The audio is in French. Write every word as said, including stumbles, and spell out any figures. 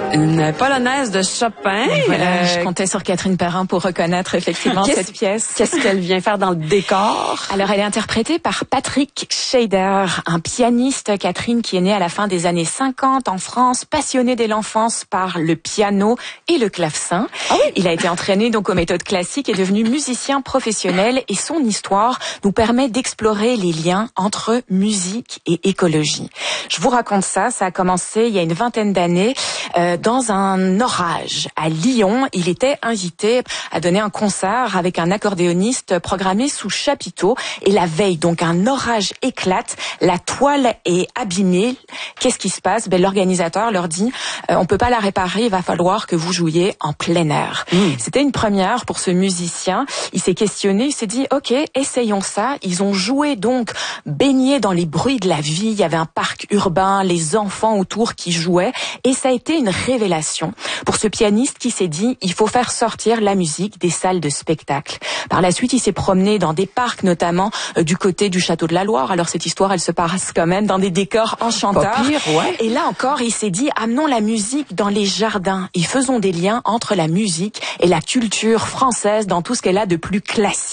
Une polonaise de Chopin. Voilà, euh, je comptais sur Catherine Perrin pour reconnaître effectivement cette pièce. Qu'est-ce qu'elle vient faire dans le décor? Alors, elle est interprétée par Patrick Scheider, un pianiste, Catherine, qui est né à la fin des années cinquante en France, passionné dès l'enfance par le piano et le clavecin. Ah oui? Il a été entraîné donc aux méthodes classiques et devenu musicien professionnel, et son histoire nous permet d'explorer les liens entre musique et écologie. Je vous raconte ça, ça a commencé il y a une vingtaine d'années euh, dans un orage à Lyon. Il était invité à donner un concert avec un accordéoniste programmé sous chapiteau, et la veille, donc, un orage éclate, la toile est abîmée. Qu'est-ce qui se passe? Ben, l'organisateur leur dit euh, on peut pas la réparer, il va falloir que vous jouiez en plein air. Mmh. C'était une première pour ce musicien. Il s'est questionné, il s'est dit ok, essayons ça. Ils ont joué donc baignés dans les bruits de la vie. Il y avait un parc urbain, les enfants autour qui jouaient, et ça a été une révélation pour ce pianiste qui s'est dit il faut faire sortir la musique des salles de spectacle. Par la suite, il s'est promené dans des parcs, notamment euh, du côté du Château de la Loire. Alors cette histoire, elle se passe quand même dans des décors enchanteurs. Pas pire, ouais. Et là encore, il s'est dit amenons la musique dans les jardins et faisons des liens entre la musique et la culture française dans tout ce qu'elle a de plus classique.